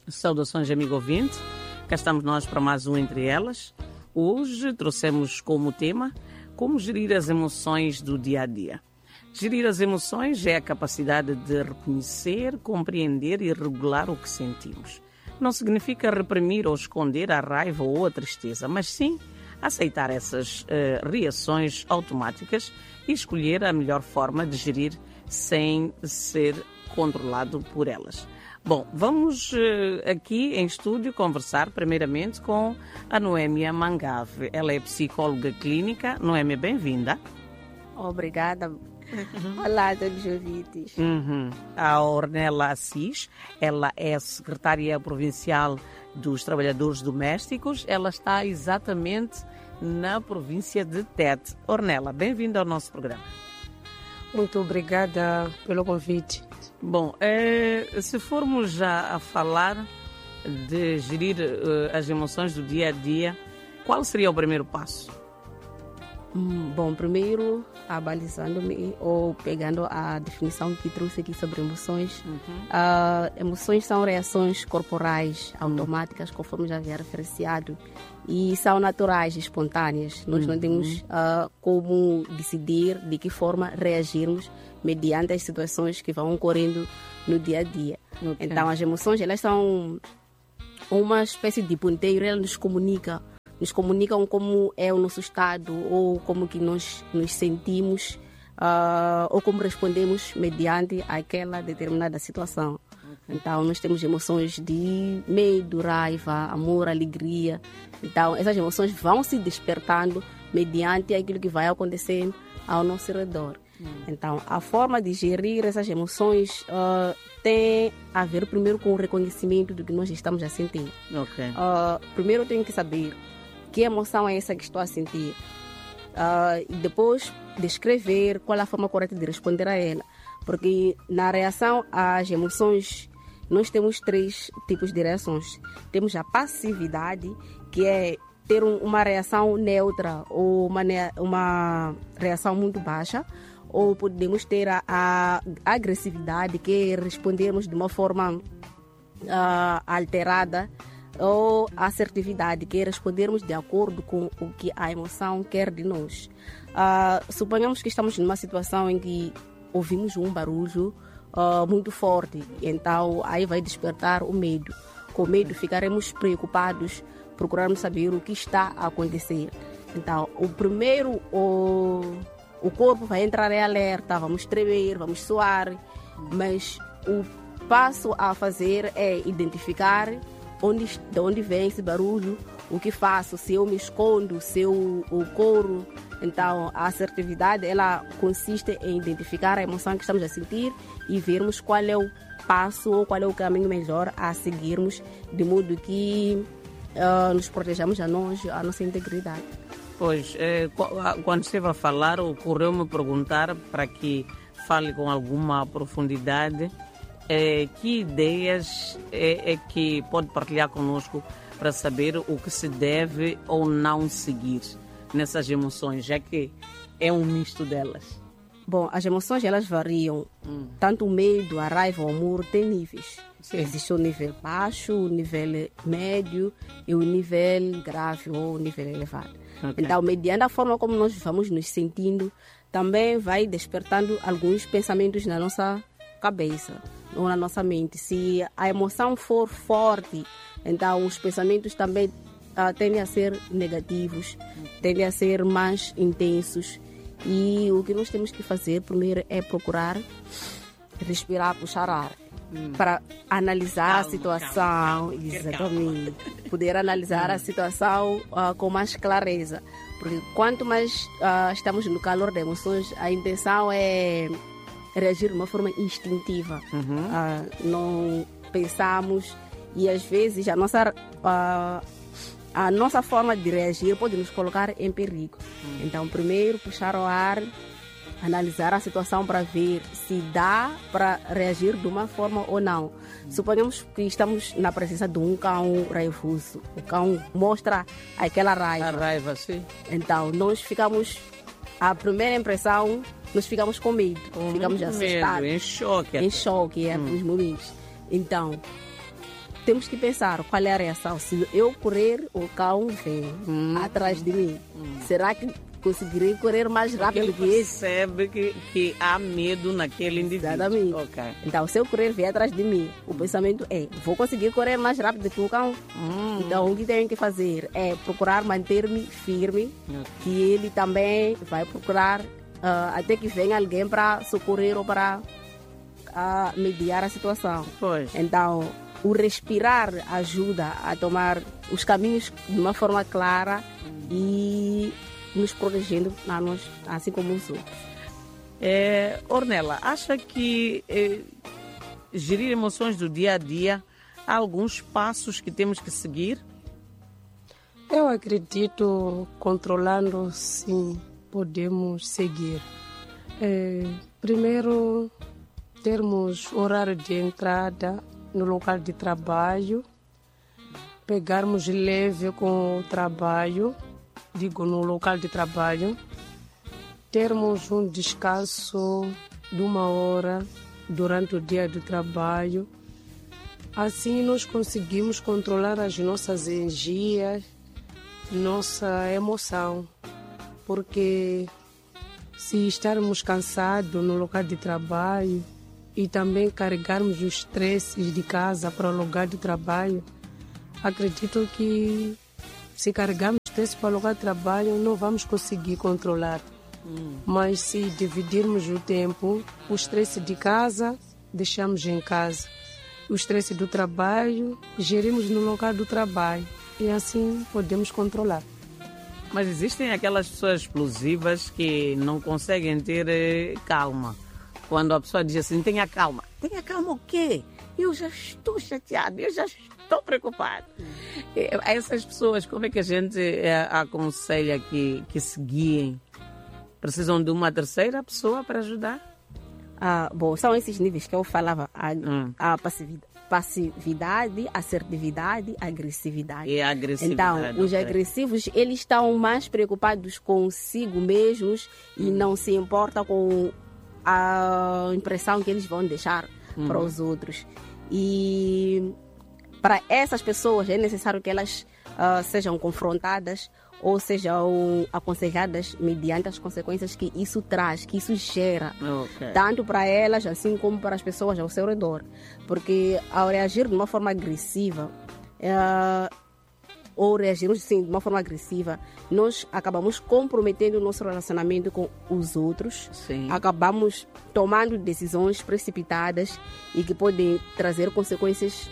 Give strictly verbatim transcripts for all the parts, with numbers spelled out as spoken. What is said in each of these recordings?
Saudações, amigo ouvinte. Cá estamos nós para mais um Entre Elas. Hoje trouxemos como tema como gerir as emoções do dia a dia. Gerir as emoções é a capacidade de reconhecer, compreender e regular o que sentimos. Não significa reprimir ou esconder a raiva ou a tristeza, mas sim aceitar essas uh, reações automáticas e escolher a melhor forma de gerir sem ser controlado por elas. Bom, vamos uh, aqui em estúdio conversar primeiramente com a Noémia Mangave. Ela é psicóloga clínica. Noémia, bem-vinda. Obrigada. Olá, todos os ouvintes. Uhum. A Ornella Assis, ela é secretária provincial dos Trabalhadores Domésticos. Ela está exatamente na província de Tete. Ornella, bem-vinda ao nosso programa. Muito obrigada pelo convite. Bom, eh, se formos já a falar de gerir eh, as emoções do dia a dia, qual seria o primeiro passo? Hum, bom, primeiro, abalizando-me ou pegando a definição que trouxe aqui sobre emoções. Uhum. Uh, emoções são reações corporais automáticas, uhum. conforme já havia referenciado, e são naturais, espontâneas. Nós uhum. não temos uh, como decidir de que forma reagirmos mediante as situações que vão ocorrendo no dia a dia. Okay. Então, as emoções, elas são uma espécie de ponteiro, elas nos comunicam nos comunicam como é o nosso estado ou como que nós nos sentimos uh, ou como respondemos mediante aquela determinada situação. Okay. Então, nós temos emoções de medo, raiva, amor, alegria. Então, essas emoções vão se despertando mediante aquilo que vai acontecendo ao nosso redor. Hum. Então, a forma de gerir essas emoções uh, tem a ver primeiro com o reconhecimento do que nós estamos a sentir. Okay. Uh, primeiro, eu tenho que saber que emoção é essa que estou a sentir. Uh, e depois descrever qual é a forma correta de responder a ela. Porque na reação às emoções, nós temos três tipos de reações. Temos a passividade, que é ter um, uma reação neutra ou uma, uma reação muito baixa. Ou podemos ter a, a agressividade, que é respondermos de uma forma uh, alterada, ou assertividade, que é respondermos de acordo com o que a emoção quer de nós. Uh, suponhamos que estamos numa situação em que ouvimos um barulho uh, muito forte, então aí vai despertar o medo. Com medo ficaremos preocupados, procurarmos saber o que está a acontecer. Então, o primeiro, o, o corpo vai entrar em alerta, vamos tremer, vamos suar, mas o passo a fazer é identificar Onde, de onde vem esse barulho, o que faço, se eu me escondo, se eu, eu corro. Então, a assertividade, ela consiste em identificar a emoção que estamos a sentir e vermos qual é o passo ou qual é o caminho melhor a seguirmos, de modo que uh, nos protejamos a nós, a nossa integridade. Pois, eh, quando esteve a falar, ocorreu-me perguntar, para que fale com alguma profundidade, É, que ideias é, é que pode partilhar conosco para saber o que se deve ou não seguir nessas emoções, já que é um misto delas? Bom, as emoções elas variam. Hum. Tanto o medo, a raiva, o amor tem níveis. Sim. Existe o nível baixo, o nível médio e o nível grave ou o nível elevado. Okay. Então, mediante a forma como nós vamos nos sentindo, também vai despertando alguns pensamentos na nossa cabeça ou na nossa mente. Se a emoção for forte, então os pensamentos também uh, tendem a ser negativos, tendem a ser mais intensos. E o que nós temos que fazer primeiro é procurar respirar, puxar ar, hum. para analisar calma, a situação, calma, calma, exatamente, calma. Poder analisar hum. a situação uh, com mais clareza. Porque quanto mais uh, estamos no calor das emoções, a intenção é reagir de uma forma instintiva. Uhum. Uh, não pensamos e às vezes a nossa, uh, a nossa forma de reagir pode nos colocar em perigo. Uhum. Então, primeiro, puxar o ar, analisar a situação para ver se dá para reagir de uma forma ou não. Uhum. Suponhamos que estamos na presença de um cão raivoso. O cão mostra aquela raiva. A raiva, sim. Então, nós ficamos... A primeira impressão, nós ficamos com medo, com ficamos assustados. Medo, em choque. Em choque, é, hum. nos momentos. Então, temos que pensar qual é a reação. Se eu correr, o cão vem Hum. atrás de mim. Será que conseguirei correr mais Porque rápido ele que esse? percebe que, que há medo naquele indivíduo. Exatamente. Ok. Então, se eu correr, vier atrás de mim, o pensamento é: vou conseguir correr mais rápido que o cão. Hum. Então, o que tenho que fazer é procurar manter-me firme, Ok. que ele também vai procurar ah, até que venha alguém para socorrer ou para ah, mediar a situação. Pois. Então, o respirar ajuda a tomar os caminhos de uma forma clara e nos protegendo, a nós, assim como os outros. É, Ornella, acha que eh, gerir emoções do dia a dia, há alguns passos que temos que seguir? Eu acredito, controlando, sim, podemos seguir. É, primeiro, termos horário de entrada no local de trabalho, pegarmos leve com o trabalho, digo, no local de trabalho, termos um descanso de uma hora durante o dia de trabalho. Assim nós conseguimos controlar as nossas energias, nossa emoção, porque se estarmos cansados no local de trabalho e também carregarmos os estresses de casa para o lugar de trabalho, acredito que se carregarmos estresse para o lugar de trabalho não vamos conseguir controlar. Hum. Mas se dividirmos o tempo, o estresse de casa deixamos em casa, o estresse do trabalho gerimos no local do trabalho e assim podemos controlar. Mas existem aquelas pessoas explosivas que não conseguem ter eh, calma. Quando a pessoa diz assim, tenha calma. Tenha calma o quê? Eu já estou chateada, eu já estou preocupada. Eh, Essas pessoas, como é que a gente eh, aconselha que, que se guiem? Precisam de uma terceira pessoa para ajudar? Ah, bom, são esses níveis que eu falava: a, Hum. a passividade, passividade, assertividade, agressividade. E a agressividade. Então, os ok. agressivos, eles estão mais preocupados consigo mesmos e não se importam com a impressão que eles vão deixar Uhum. para os outros. E para essas pessoas é necessário que elas ah, sejam confrontadas ou sejam aconselhadas mediante as consequências que isso traz, que isso gera, Ok. tanto para elas assim como para as pessoas ao seu redor. Porque ao reagir de uma forma agressiva, eh, ou reagirmos sim, de uma forma agressiva, nós acabamos comprometendo o nosso relacionamento com os outros, Sim. acabamos tomando decisões precipitadas e que podem trazer consequências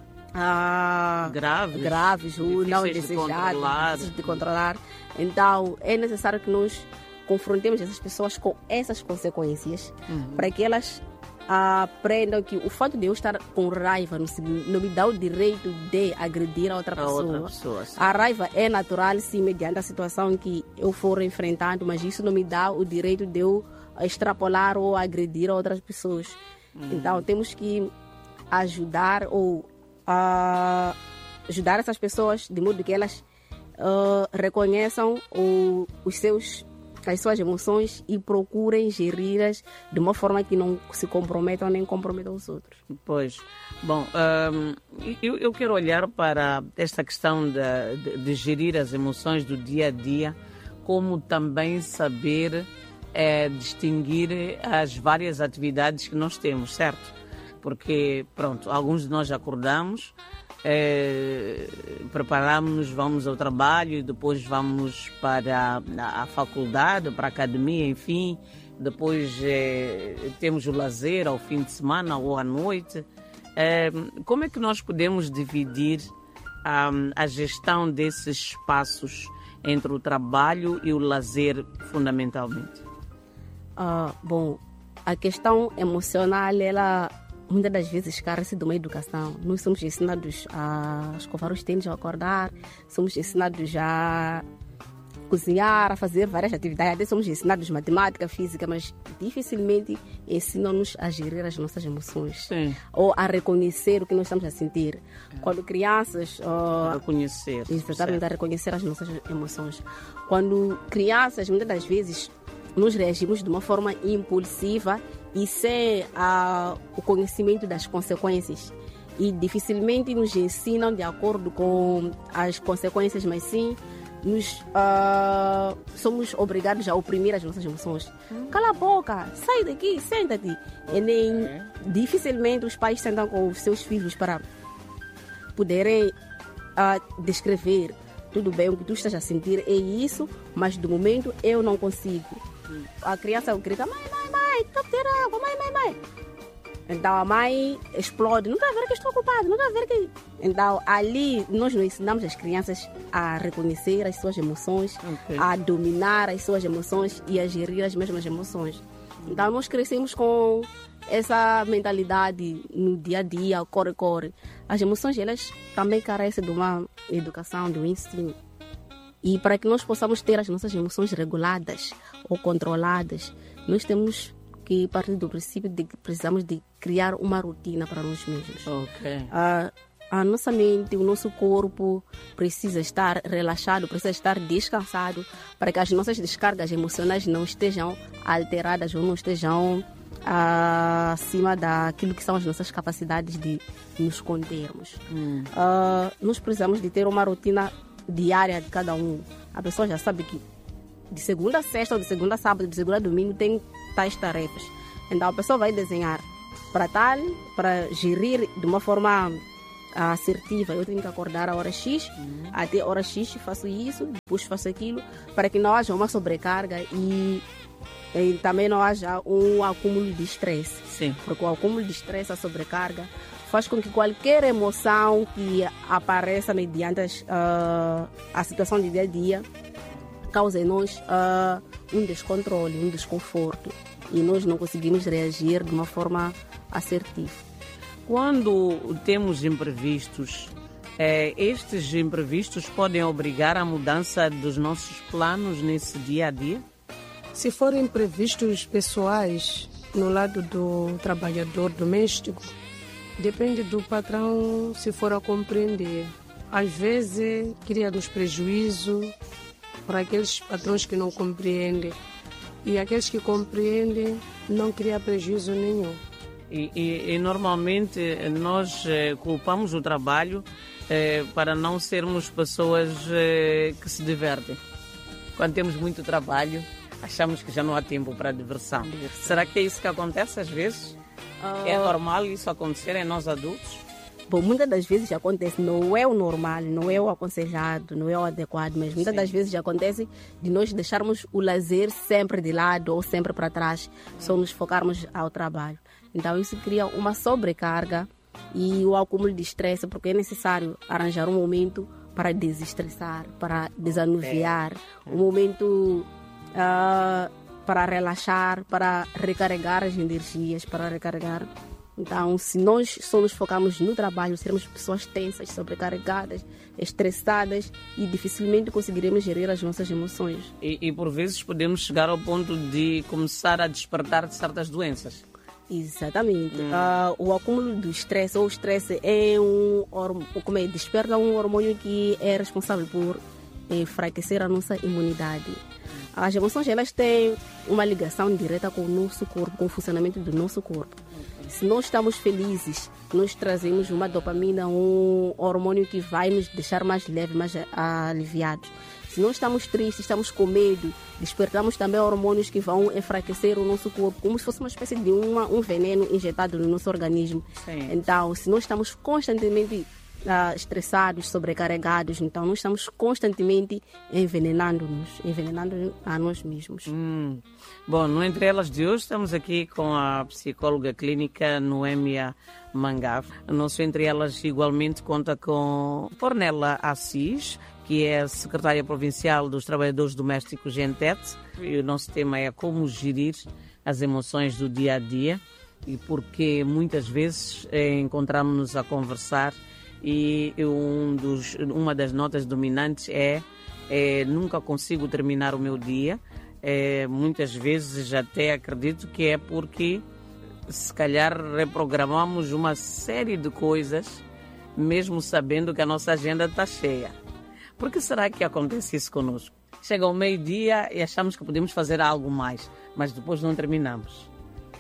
ah, Graves. graves ou não Difíceis de desejadas, controlar. difíceis de controlar. Então, é necessário que nós confrontemos essas pessoas com essas consequências, Uhum. para que elas aprendam que o fato de eu estar com raiva não, se- não me dá o direito de agredir a outra A pessoa. outra pessoa. sim. A raiva é natural, sim, mediante a situação que eu for enfrentando, mas isso não me dá o direito de eu extrapolar ou agredir a outras pessoas. Então, temos que ajudar ou ah, ajudar essas pessoas de modo que elas ah, reconheçam o, os seus, as suas emoções e procurem geri-las de uma forma que não se comprometam nem comprometam os outros. Pois. Bom, hum, eu, eu quero olhar para esta questão de, de, de gerir as emoções do dia a dia, como também saber eh, distinguir as várias atividades que nós temos, certo? Porque, pronto, alguns de nós acordamos, eh, preparamos-nos, vamos ao trabalho e depois vamos para a, a faculdade, para a academia, enfim. Depois eh, temos o lazer ao fim de semana ou à noite. Eh, como é que nós podemos dividir ah, a gestão desses espaços entre o trabalho e o lazer, fundamentalmente? Ah, bom, a questão emocional, ela muitas das vezes carece de uma educação. Nós somos ensinados a escovar os dentes ao acordar, somos ensinados a cozinhar, a fazer várias atividades, até somos ensinados matemática, física, mas dificilmente ensinam-nos a gerir as nossas emoções. Sim. Ou a reconhecer o que nós estamos a sentir. Quando crianças... ah, Reconhecer. Exatamente, a reconhecer as nossas emoções. Quando crianças, muitas das vezes, nós reagimos de uma forma impulsiva e sem ah, o conhecimento das consequências. e dificilmente nos ensinam de acordo com as consequências, mas sim nos, uh, somos obrigados a oprimir as nossas emoções. Cala a boca, sai daqui, senta-te. E nem dificilmente os pais sentam com os seus filhos para poderem uh, descrever tudo bem o que tu estás a sentir, é isso, mas do momento eu não consigo. A criança grita, mãe, mãe, mãe, estou a ter água, mãe, mãe, mãe. Então a mãe explode, não está a ver que estou ocupada, não está a ver que... Então ali nós não ensinamos as crianças a reconhecer as suas emoções, okay. a dominar as suas emoções e a gerir as mesmas emoções. Então nós crescemos com essa mentalidade no dia a dia, corre-corre. As emoções, elas também carecem de uma educação, de um ensino. E para que nós possamos ter as nossas emoções reguladas ou controladas, nós temos que partir do princípio de que precisamos de criar uma rotina para nós mesmos. Okay. A, a nossa mente, o nosso corpo precisa estar relaxado, precisa estar descansado para que as nossas descargas emocionais não estejam alteradas ou não estejam uh, acima daquilo que são as nossas capacidades de nos contermos. Hum. Uh, nós precisamos de ter uma rotina diária de cada um. A pessoa já sabe que de segunda a sexta, ou de segunda a sábado, de segunda a domingo tem tais tarefas. Então a pessoa vai desenhar para tal, para gerir de uma forma assertiva. Eu tenho que acordar a hora X, uhum. até hora X faço isso, depois faço aquilo, para que não haja uma sobrecarga e, e também não haja um acúmulo de estresse. Sim. Porque o acúmulo de estresse, a sobrecarga, faz com que qualquer emoção que apareça mediante as, uh, a situação de dia a dia cause em nós uh, um descontrole, um desconforto. E nós não conseguimos reagir de uma forma assertiva. Quando temos imprevistos, eh, estes imprevistos podem obrigar a mudança dos nossos planos nesse dia a dia? Se forem imprevistos pessoais no lado do trabalhador doméstico, depende do patrão se for a compreender. Às vezes cria-nos prejuízo para aqueles patrões que não compreendem. E aqueles que compreendem não cria prejuízo nenhum. E, e, e normalmente nós eh, culpamos o trabalho eh, para não sermos pessoas eh, que se divertem. Quando temos muito trabalho, achamos que já não há tempo para a diversão. diversão. Será que é isso que acontece às vezes? Uh... É normal isso acontecer em nós adultos? Bom, muitas das vezes acontece, não é o normal, não é o aconselhado, não é o adequado, mas muitas Sim. das vezes acontece de nós deixarmos o lazer sempre de lado ou sempre para trás, só nos focarmos ao trabalho. Então isso cria uma sobrecarga e o acúmulo de estresse, porque é necessário arranjar um momento para desestressar, para desanuviar, um momento uh, para relaxar, para recarregar as energias, para recarregar. Então, se nós só nos focarmos no trabalho, seremos pessoas tensas, sobrecarregadas, estressadas e dificilmente conseguiremos gerir as nossas emoções. E, e por vezes podemos chegar ao ponto de começar a despertar de certas doenças. Exatamente. Hum. Uh, o acúmulo do estresse ou o estresse é um como é, desperta um hormônio que é responsável por enfraquecer a nossa imunidade. As emoções, elas têm uma ligação direta com o nosso corpo, com o funcionamento do nosso corpo. Se nós estamos felizes, nós trazemos uma dopamina, um hormônio que vai nos deixar mais leves, mais aliviados. Se nós estamos tristes, estamos com medo, despertamos também hormônios que vão enfraquecer o nosso corpo, como se fosse uma espécie de uma, um veneno injetado no nosso organismo. Sim. Então, se nós estamos constantemente uh, estressados, sobrecarregados, então nós estamos constantemente envenenando-nos, envenenando a nós mesmos. Hum. Bom, no Entre Elas de hoje estamos aqui com a psicóloga clínica Noémia Mangaf. O nosso Entre Elas igualmente conta com Ornella Assis, que é a secretária provincial dos Trabalhadores Domésticos G E N T E T. E o nosso tema é como gerir as emoções do dia a dia, e porque muitas vezes eh, encontramos-nos a conversar e um dos, uma das notas dominantes é, é nunca consigo terminar o meu dia. É, muitas vezes até acredito que é porque se calhar reprogramamos uma série de coisas mesmo sabendo que a nossa agenda está cheia. Por que será que acontece isso conosco? Chega ao meio-dia e achamos que podemos fazer algo mais, mas depois não terminamos.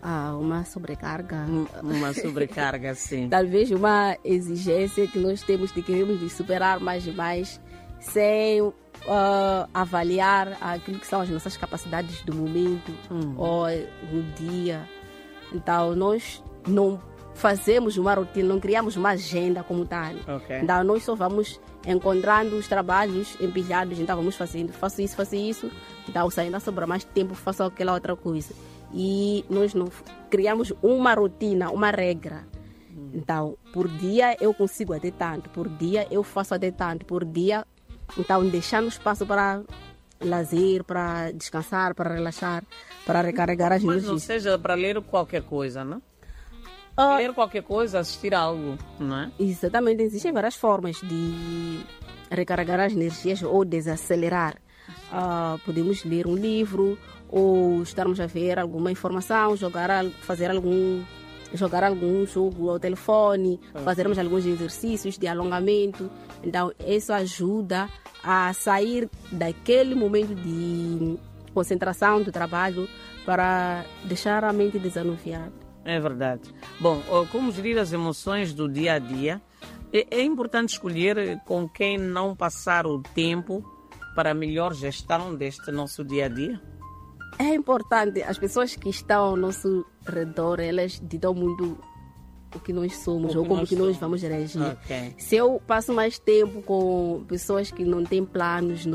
Ah, uma sobrecarga. Uma sobrecarga, sim. Talvez uma exigência que nós temos de queremos de superar mais e mais, sem uh, avaliar aquilo que são as nossas capacidades do momento uhum. ou no dia. Então, nós não fazemos uma rotina, não criamos uma agenda como tal. Okay. Então, nós só vamos encontrando os trabalhos empilhados, então vamos fazendo, faço isso, faço isso, então se ainda sobra mais tempo, faço aquela outra coisa. E nós não criamos uma rotina, uma regra. Hum. Então, por dia eu consigo até tanto, por dia eu faço até tanto, por dia, então deixando espaço para lazer, para descansar, para relaxar, para recarregar as energias. energias. Mas não seja para ler qualquer coisa, não? Uh, ler qualquer coisa, assistir a algo, não é? Exatamente, existem várias formas de recarregar as energias ou desacelerar. Uh, podemos ler um livro ou estarmos a ver alguma informação, jogar, fazer algum, jogar algum jogo ao telefone, okay. fazermos alguns exercícios de alongamento. Então, isso ajuda a sair daquele momento de concentração do trabalho para deixar a mente desanuviada. É verdade. Bom, como gerir as emoções do dia a dia? É importante escolher com quem não passar o tempo para a melhor gestão deste nosso dia a dia? É importante. As pessoas que estão ao nosso redor, elas ditam muito o que nós somos que ou como nós que nós vamos reagir. Okay. Se eu passo mais tempo com pessoas que não têm planos,